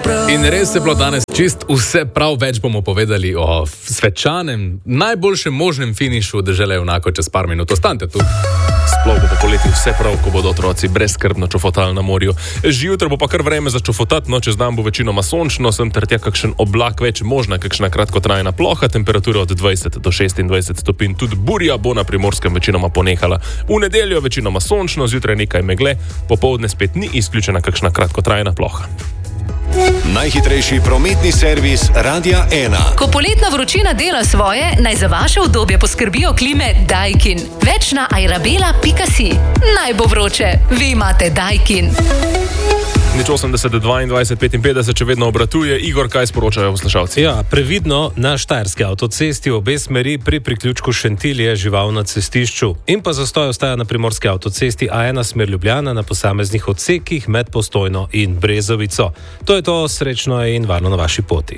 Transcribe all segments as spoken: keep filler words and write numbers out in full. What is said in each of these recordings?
In res je bilo danes čist vse prav, več bomo povedali o svečanem, najboljšem možnem finišu Dežele junakov čez par minut. Ostanite tu. Sploh bo po poletju vse prav, ko bodo otroci brezskrbno čofotali na morju. Že jutro bo pa kar vreme za čofotat, no čez dan bo večinoma sončno, sem ter tja kakšen oblak več, možna kakšna kratkotrajna ploha, temperatura od dvajset do šestindvajset stopinj, tudi burja bo na Primorskem večinoma ponehala. V nedeljo večinoma sončno, zjutraj nekaj megle, popoldne spet ni izključena kakšna kratkotrajna ploha. Najhitrejši prometni servis Radia ena. Ko poletna vročina dela svoje, naj za vaše udobje poskrbijo klime Daikin. Več na airabela pika si. Naj bo vroče, vi imate Daikin. Nič osemdeset, dvaindvajset, petinpetdeset, če vedno obratuje. Igor, kaj sporočajo poslušalci? Ja, previdno na Štajerski avtocesti obe smeri pri priključku Šentilje žival na cestišču. In pa zastoj ostaja na Primorski avtocesti A ena smer Ljubljana na posameznih odsekih med Postojno in Brezovico. To je to, srečno in varno na vaši poti.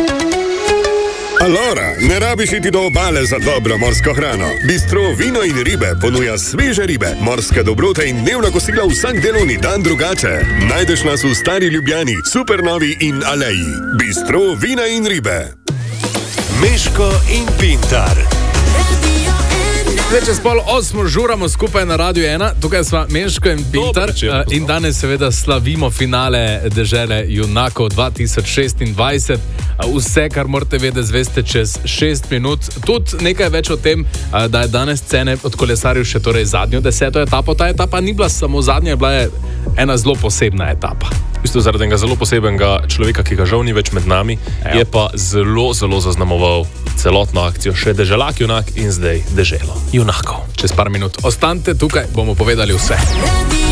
Alora, ne rabiš iti do obale za dobro morsko hrano. Bistro Vino in ribe ponuja sveže ribe, morske dobrote in dnevna kosila vsak delovni dan drugače. Najdeš nas v Stari Ljubljani, Supernovi in Aleji. Bistro Vina in ribe. Meško in Pintar. Zdaj, čez pol osmo žuramo skupaj na Radiu ena, tukaj sva Meško in Pintar. Dobre, in danes seveda slavimo finale Dežele junakov dva tisoč šestindvajset. Vse, kar morate vedeti, zveste čez šest minut. Tudi nekaj več o tem, da je danes Cene odkolesaril še torej zadnjo deseto etapo. Ta etapa ni bila samo zadnja, bila je ena zelo posebna etapa. V bistvu zaradi enega zelo posebnega človeka, ki ga žal ni več med nami, Ejo. je pa zelo, zelo zaznamoval celotno akcijo. Še Deželak junak in zdaj Deželo junakov. Čez par minut. Ostanite tukaj, bomo povedali vse.